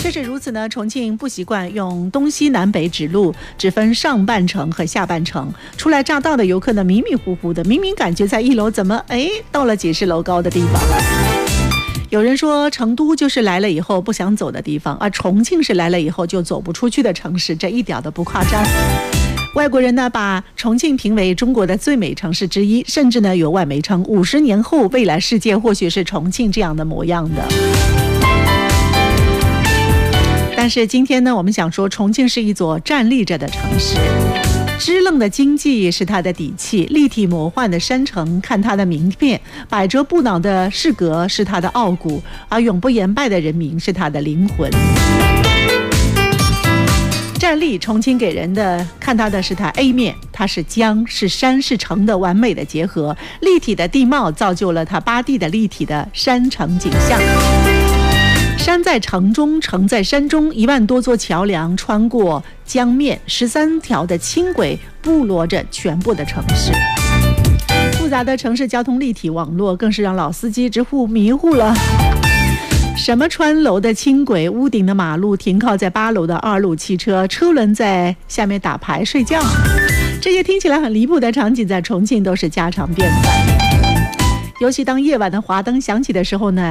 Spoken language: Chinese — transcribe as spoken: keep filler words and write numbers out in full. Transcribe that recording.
确实如此呢，重庆不习惯用东西南北指路，只分上半程和下半程。初来乍到的游客呢，迷迷糊糊的，明明感觉在一楼，怎么哎到了几十楼高的地方了？有人说成都就是来了以后不想走的地方，而重庆是来了以后就走不出去的城市，这一点都不夸张。外国人呢把重庆评为中国的最美城市之一，甚至呢有外媒称五十年后未来世界或许是重庆这样的模样的。但是今天呢，我们想说重庆是一座站立着的城市，支棱的经济是它的底气，立体魔幻的山城看它的名片，百折不挠的市阁是它的傲骨，而永不言败的人民是它的灵魂。站立，重庆给人的看它的是它 A 面，它是江是山是城的完美的结合，立体的地貌造就了它八地的立体的山城景象。山在城中，城在山中，一万多座桥梁穿过江面，十三条的轻轨布罗着全部的城市。复杂的城市交通立体网络更是让老司机直呼迷糊了。什么穿楼的轻轨，屋顶的马路，停靠在八楼的二路汽车，车轮在下面打牌睡觉，这些听起来很离谱的场景在重庆都是家常便饭。尤其当夜晚的华灯响起的时候呢，